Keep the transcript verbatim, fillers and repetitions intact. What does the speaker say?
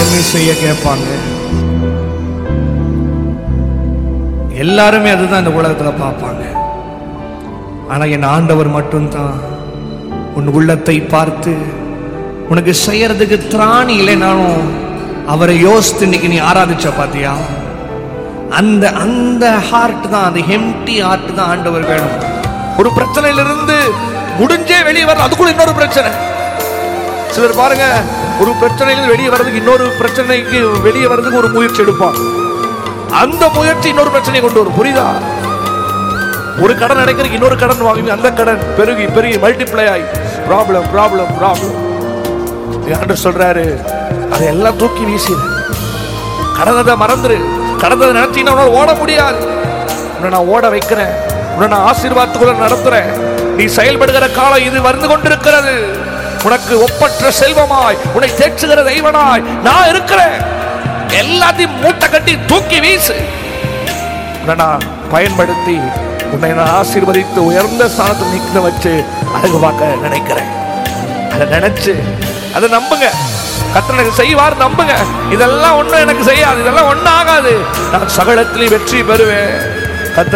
எல்லாருமே செய்ய கேட்பாங்க. எல்லாருமே அதுதான் இந்த உலகத்துல பார்ப்பாங்க. ஆனா என் ஆண்டவர் மட்டும்தான் உன் உள்ளத்தை பார்த்து உனக்கு செய்யறதுக்கு திராணி இல்லைனாலும் அவரை யோசித்து இன்னைக்கு நீ ஆராதிச்ச பாத்தியா? அந்த அந்த ஹார்ட் தான், அந்த எம்டி ஹார்ட் தான் ஆண்டவர் வேணும். ஒரு பிரச்சனையிலிருந்து முடிஞ்சே வெளியே வர, அதுக்குள்ள இன்னொரு பிரச்சனை. சிலர் பாருங்க, ஒரு பிரச்சனையிலிருந்து வெளியே வர்றதுக்கு இன்னொரு பிரச்சனைக்கு வெளியே வர்றதுக்கு ஒரு முயற்சி எடுப்பான். அந்த முயற்சி இன்னொரு பிரச்சனையை கொண்டு வரும். புரியுதா? ஒரு கடன் அடைக்கிறதுக்கு இன்னொரு கடன் வாங்கி அந்த கடன் பெருகி பெருகி மல்டிப்ளை ஆகி ப்ராப்ளம் ப்ராப்ளம் ப்ராப்ளம். ஆண்டவர் சொல்றாரு, அதெல்லாம் தூக்கி வீசிடு, கடந்ததை மறந்துரு. கடந்ததை நினைச்சீங்கன்னா உன்னால ஓட முடியாது. உன்னை நான் ஓட வைக்கிறேன், உன்னை நான் ஆசீர்வாதத்துக்குள்ள நடத்துறேன். நீ செயல்படுகிற காலம் இது வந்து கொண்டிருக்கிறது. உனக்கு ஒப்பற்ற செல்வமாய் உன்னை தேற்றுகிற தெய்வனாய் நான் இருக்கிறேன். எல்லாத்தையும் மூட்டை கட்டி தூக்கி வீசு. உன்னை நான் பயன்படுத்தி உன்னை நான் ஆசீர்வதித்து உயர்ந்த ஸ்தானத்தில் நிற்க வச்சு அழகு பார்க்க நினைக்கிறேன். அதை நினைச்சு அதை நம்புங்க. கர்த்தர் எனக்கு செய்வார் நம்புங்க. இதெல்லாம் ஒண்ணும் எனக்கு செய்யாது, இதெல்லாம் ஒன்னும் ஆகாது. நான் சகலத்திலையும் வெற்றி பெறுவேன்.